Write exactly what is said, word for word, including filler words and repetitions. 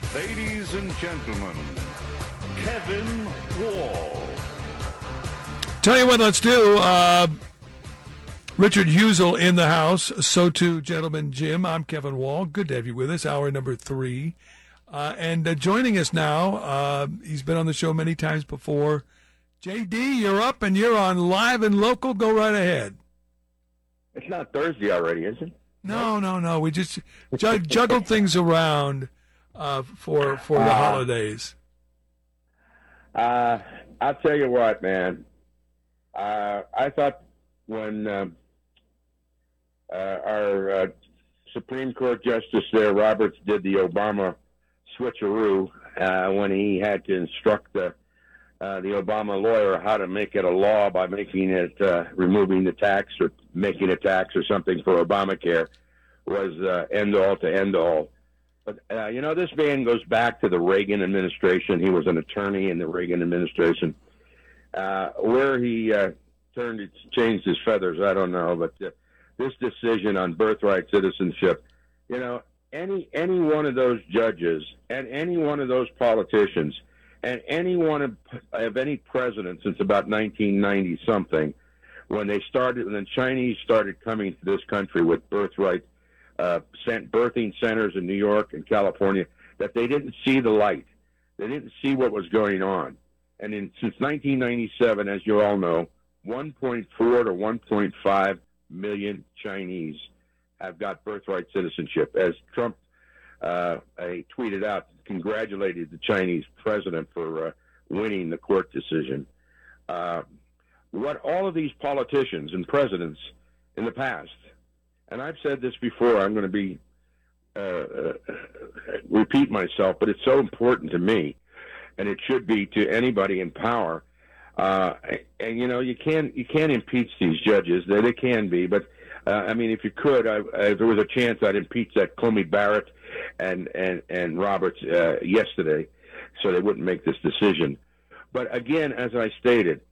Ladies and gentlemen, Kevin Wall. Tell you what, let's do. Uh, Richard Husel in the house. So too, gentlemen, Jim. I'm Kevin Wall. Good to have you with us. Hour number three. Uh, and uh, joining us now, uh, he's been on the show many times before. J D, you're up and you're on live and local. Go right ahead. It's not Thursday already, is it? No, no, no. We just jug- juggled things around uh, for for the uh, holidays. Uh, I'll tell you what, man. Uh, I thought when um, uh, our uh, Supreme Court Justice there, Roberts, did the Obama switcheroo uh, when he had to instruct the uh, the Obama lawyer how to make it a law by making it uh, removing the tax or making a tax or something for Obamacare was uh, end all to end all. But uh, you know, this man goes back to the Reagan administration. He was an attorney in the Reagan administration. Uh, where he uh, turned, it, changed his feathers, I don't know. But uh, this decision on birthright citizenship, you know, any any one of those judges and any one of those politicians and any one of, of any president since about nineteen ninety something, when they started, when the Chinese started coming to this country with birthright uh, sent birthing centers in New York and California, that they didn't see the light. They didn't see what was going on. And in, since nineteen ninety-seven, as you all know, one point four to one point five million Chinese have got birthright citizenship. As Trump uh, tweeted out, congratulated the Chinese president for uh, winning the court decision. Uh, what all of these politicians and presidents in the past, and I've said this before, I'm going to be uh, uh, repeat myself, but it's so important to me. And it should be to anybody in power. Uh, and you know, you can't you can't impeach these judges. They they can be, but uh, I mean, if you could, I, if there was a chance, I'd impeach that Comey Barrett and and and Roberts uh, yesterday, so they wouldn't make this decision. But again, as I stated,